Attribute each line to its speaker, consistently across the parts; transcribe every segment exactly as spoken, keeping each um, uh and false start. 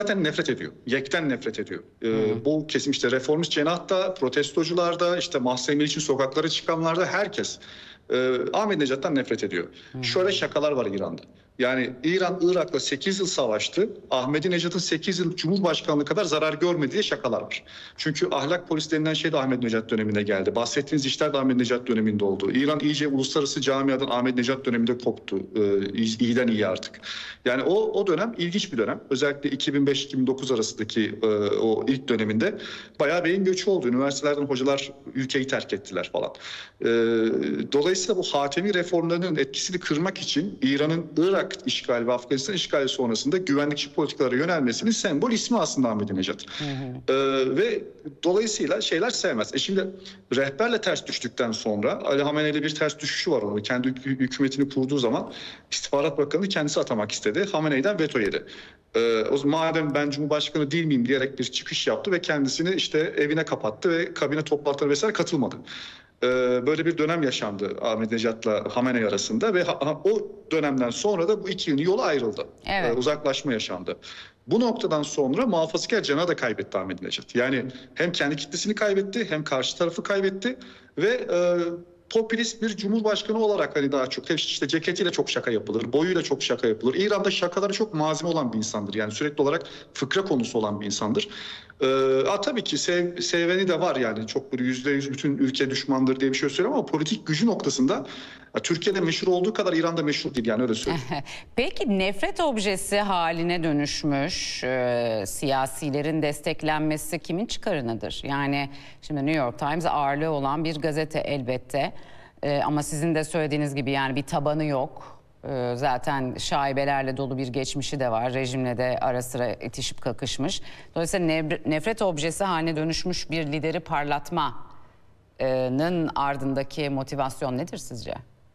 Speaker 1: zaten nefret ediyor. Yekten nefret ediyor. Ee, bu kesim işte reformist cenahta, protestocularda, işte Mahsa için sokaklara çıkanlarda herkes e, Ahmet Necat'tan nefret ediyor. Hı. Şöyle şakalar var İran'da. Yani İran Irak'la sekiz yıl savaştı. Ahmet Necat'ın sekiz yıl Cumhurbaşkanlığı kadar zarar görmedi diye şakalar var. Çünkü ahlak polisi denilen şey de Ahmet Necat döneminde geldi. Bahsettiğiniz işler de Ahmet Necat döneminde oldu. İran iyice uluslararası camiadan Ahmet Necat döneminde koptu. Ee, iyiden iyi artık. Yani o, o dönem ilginç bir dönem. Özellikle iki bin beş iki bin dokuz arasındaki e, o ilk döneminde bayağı beyin göçü oldu. Üniversitelerden hocalar ülkeyi terk ettiler falan. E, dolayısıyla bu Hatemi reformlarının etkisini kırmak için İran'ın Irak işgali ve Afganistan işgali sonrasında güvenlikçi politikalara yönelmesinin sembol ismi aslında Ahmet Necat. Hı hı. Ee, ve dolayısıyla şeyler sevmez. E şimdi rehberle ters düştükten sonra Ali Hamene'yle bir ters düşüşü var onun. Kendi hükümetini kurduğu zaman İstihbarat Bakanı kendisi atamak istedi. Hamene'den veto yedi. Ee, o zaman madem ben Cumhurbaşkanı değil miyim diyerek bir çıkış yaptı ve kendisini işte evine kapattı ve kabine toplantılarına vesaire katılmadı. Böyle bir dönem yaşandı Ahmet Necat'la Hamenei arasında ve o dönemden sonra da bu iki yılın yolu ayrıldı. Evet. Uzaklaşma yaşandı. Bu noktadan sonra muhafazakar cenahı da kaybetti Ahmet Necat. Yani hem kendi kitlesini kaybetti hem karşı tarafı kaybetti ve e, popülist bir cumhurbaşkanı olarak hani daha çok işte ceketiyle çok şaka yapılır, boyuyla çok şaka yapılır. İran'da şakaları çok malzeme olan bir insandır. Yani sürekli olarak fıkra konusu olan bir insandır. Ee, a, tabii ki sev, seveni de var yani çok böyle yüzde yüz bütün ülke düşmandır diye bir şey söylüyorum ama politik gücü noktasında ya, Türkiye'de meşhur olduğu kadar İran'da meşhur değil yani öyle söyleyeyim.
Speaker 2: Peki nefret objesi haline dönüşmüş e, siyasilerin desteklenmesi kimin çıkarınadır? Yani şimdi New York Times ağırlığı olan bir gazete elbette e, ama sizin de söylediğiniz gibi yani bir tabanı yok. Zaten şaibelerle dolu bir geçmişi de var. Rejimle de ara sıra itişip kakışmış. Dolayısıyla nefret objesi haline dönüşmüş bir lideri parlatmanın ardındaki motivasyon nedir sizce?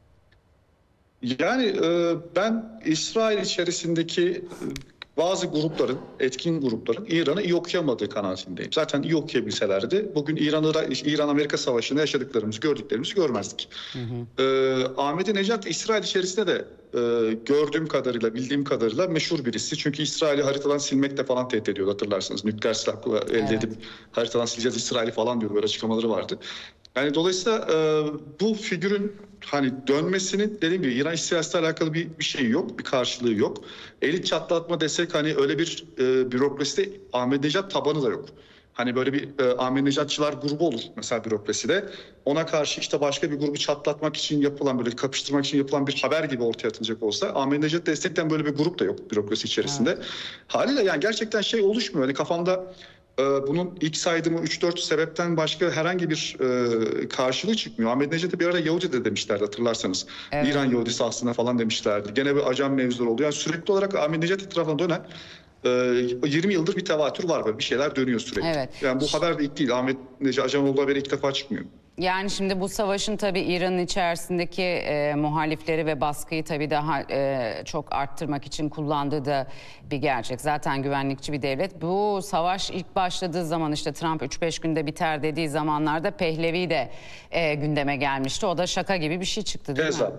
Speaker 1: Yani ben İsrail içerisindeki bazı grupların, etkin grupların İran'ı iyi okuyamadığı kanaatindeyim. Zaten iyi okuyabilselerdi bugün İran-Amerika Savaşı'nda yaşadıklarımızı, gördüklerimizi görmezdik. Hı hı. Ee, Ahmet Necat İsrail içerisinde de e, gördüğüm kadarıyla, bildiğim kadarıyla meşhur birisi. Çünkü İsrail'i haritadan silmekle falan tehdit ediyordu hatırlarsınız. Nükleer silah elde evet. edip haritadan sileceğiz İsrail'i falan diyordu. Böyle açıklamaları vardı. Yani dolayısıyla e, bu figürün hani dönmesinin dediğim gibi İran siyasetiyle alakalı bir, bir şey yok, bir karşılığı yok. Elit çatlatma desek hani öyle bir e, bürokraside Ahmet Necat tabanı da yok. Hani böyle bir e, Ahmet Necatçılar grubu olur mesela bürokraside. Ona karşı işte başka bir grubu çatlatmak için yapılan böyle kapıştırmak için yapılan bir haber gibi ortaya atılacak olsa Ahmet Necat destekleyen böyle bir grup da yok bürokrasi içerisinde. Evet. Haliyle yani gerçekten şey oluşmuyor. Hani kafamda bunun ilk saydığım üç dört sebepten başka herhangi bir e, karşılığı çıkmıyor. Ahmet Necat'ı bir ara Yahudi de demişlerdi hatırlarsanız. Evet. İran Yahudisi aslında falan demişlerdi. Gene bir ajan mevzuları oldu. Yani sürekli olarak Ahmet Necat etrafına dönen e, yirmi yıldır bir tevatür var böyle bir şeyler dönüyor sürekli. Evet. Yani bu haber de ilk değil. Ahmet Necat ajan olduğu haberi ilk defa çıkmıyor.
Speaker 2: Yani şimdi bu savaşın tabii İran'ın içerisindeki e, muhalifleri ve baskıyı tabii daha e, çok arttırmak için kullandığı da bir gerçek. Zaten güvenlikçi bir devlet. Bu savaş ilk başladığı zaman işte Trump üç beş günde biter dediği zamanlarda Pehlevi de e, gündeme gelmişti. O da şaka gibi bir şey çıktı değil
Speaker 1: Keza.
Speaker 2: mi?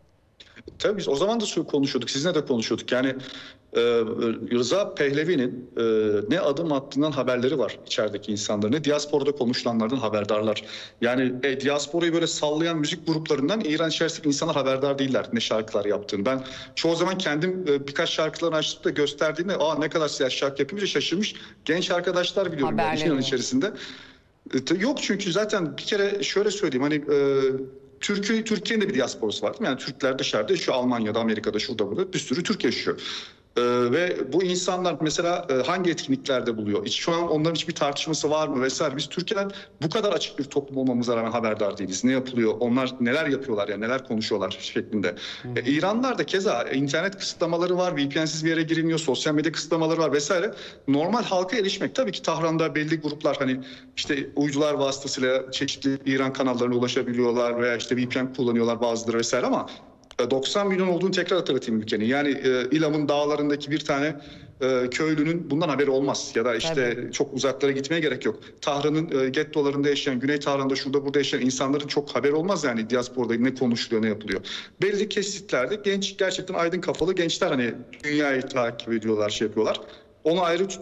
Speaker 1: Tabii biz o zaman da konuşuyorduk, sizinle de konuşuyorduk. Yani e, Rıza Pehlevi'nin e, ne adım attığından haberleri var içerideki insanların. Ne diasporada konuşulanlardan haberdarlar. Yani e, diasporayı böyle sallayan müzik gruplarından İran içerisindeki insanlar haberdar değiller ne şarkılar yaptığını. Ben çoğu zaman kendim e, birkaç şarkılarını açıp da gösterdiğimde aa ne kadar siyah şarkı yapınca şaşırmış genç arkadaşlar biliyorum yani İran içerisinde. E, yok çünkü zaten bir kere şöyle söyleyeyim hani... E, Türkiye, Türkiye'nin de bir diasporası var. Yani Türkler dışarıda şu Almanya'da, Amerika'da, şurada burada bir sürü Türk yaşıyor. Ee, ve bu insanlar mesela e, hangi etkinliklerde buluyor? Hiç, şu an onların hiçbir tartışması var mı vesaire. Biz Türkiye'den bu kadar açık bir toplum olmamıza rağmen haberdar değiliz. Ne yapılıyor? Onlar neler yapıyorlar ya, neler konuşuyorlar şeklinde. Hmm. E, İranlılar da keza internet kısıtlamaları var, V P N'siz bir yere girilmiyor, sosyal medya kısıtlamaları var vesaire. Normal halka erişmek tabii ki Tahran'da belli gruplar hani işte uydular vasıtasıyla çeşitli İran kanallarına ulaşabiliyorlar veya işte V P N kullanıyorlar bazıları vesaire ama doksan milyon olduğunu tekrar hatırlatayım ülkenin. Yani e, İlam'ın dağlarındaki bir tane e, köylünün bundan haberi olmaz. Ya da işte Tabii. çok uzaklara gitmeye gerek yok. Tahran'ın e, gettolarında yaşayan, Güney Tahran'da şurada burada yaşayan insanların çok haberi olmaz yani diasporada ne konuşuluyor, ne yapılıyor. Belli kesitlerde genç, gerçekten aydın kafalı gençler hani dünyayı takip ediyorlar, şey yapıyorlar. Onu ayrı